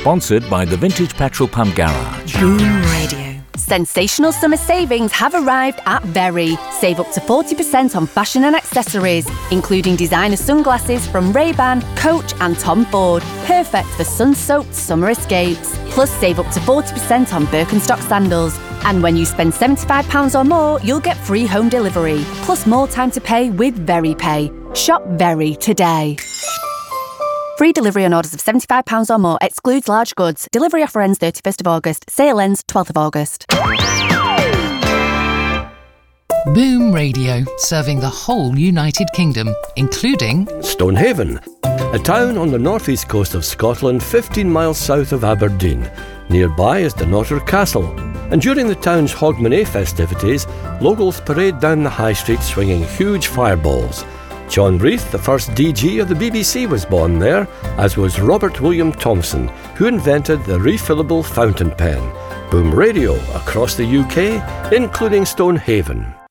Sponsored by the Vintage Petrol Pump Garage. Boom Radio. Sensational summer savings have arrived at Very. Save up to 40% on fashion and accessories, including designer sunglasses from Ray-Ban, Coach and Tom Ford. Perfect for sun-soaked summer escapes. Plus, save up to 40% on Birkenstock sandals. And when you spend £75 or more, you'll get free home delivery. Plus more time to pay with Very Pay. Shop Very today. Free delivery on orders of £75 or more. Excludes large goods. Delivery offer ends 31st of August. Sale ends 12th of August. Boom Radio, serving the whole United Kingdom, including Stonehaven, a town on the northeast coast of Scotland, 15 miles south of Aberdeen. Nearby is Dunnottar Castle. And during the town's Hogmanay festivities, locals parade down the high street swinging huge fireballs. John Reith, the first DG of the BBC, was born there, as was Robert William Thomson, who invented the refillable fountain pen. Boom Radio across the UK, including Stonehaven.